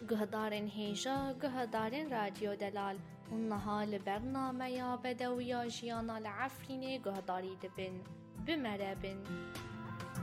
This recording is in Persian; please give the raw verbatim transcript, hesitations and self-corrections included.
گهدارن هیجا گهدارن رادیو دلال اونها لبرنامه یا بدویا جیانا لعفرین گهداری دبن بمربن